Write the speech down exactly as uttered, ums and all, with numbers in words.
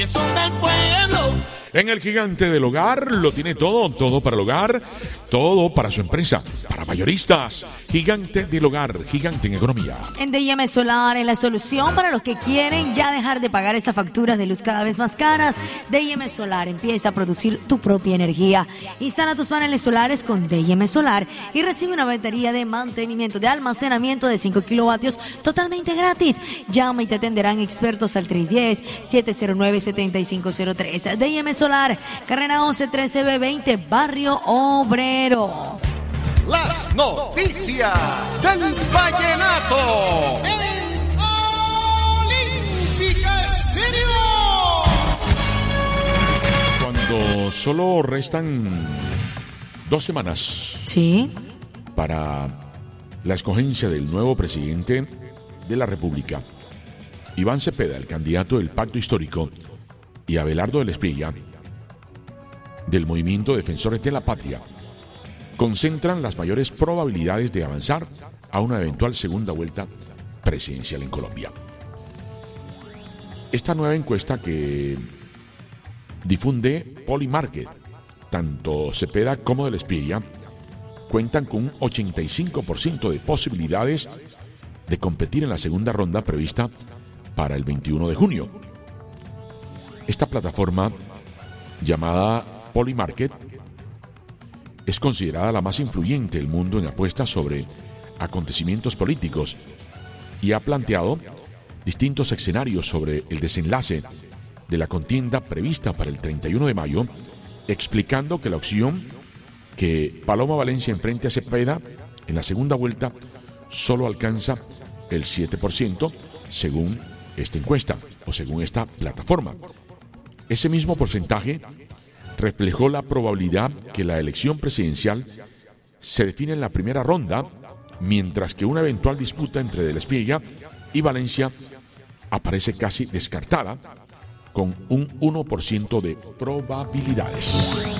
Son del pueblo. En el Gigante del Hogar lo tiene todo, todo para el hogar, todo para su empresa, para mayoristas. Gigante del Hogar, gigante en economía. En D I M Solar es la solución para los que quieren ya dejar de pagar esas facturas de luz cada vez más caras. D I M Solar empieza a producir tu propia energía. Instala tus paneles solares con D I M Solar y recibe una batería de mantenimiento de almacenamiento de cinco kilovatios totalmente gratis. Llama y te atenderán expertos al tres uno cero, siete cero nueve, siete cinco cero tres. D I M Solar, carrera once trece B veinte, Barrio Obrero. Las noticias del vallenato en Olímpica Estéreo. Cuando solo restan dos semanas Sí. para la escogencia del nuevo presidente de la República, Iván Cepeda, el candidato del Pacto Histórico, y Abelardo del Espriella, del Movimiento Defensores de la Patria, concentran las mayores probabilidades de avanzar a una eventual segunda vuelta presidencial en Colombia. Esta nueva encuesta que difunde Polymarket, tanto Cepeda como del Espriella cuentan con un ochenta y cinco por ciento de posibilidades de competir en la segunda ronda prevista para el veintiuno de junio. Esta plataforma, llamada Polymarket, es considerada la más influyente del mundo en apuestas sobre acontecimientos políticos y ha planteado distintos escenarios sobre el desenlace de la contienda prevista para el treinta y uno de mayo, explicando que la opción que Paloma Valencia enfrente a Cepeda en la segunda vuelta solo alcanza el siete por ciento según esta encuesta o según esta plataforma. Ese mismo porcentaje reflejó la probabilidad que la elección presidencial se define en la primera ronda, mientras que una eventual disputa entre Del Espriella y Valencia aparece casi descartada, con un uno por ciento de probabilidades.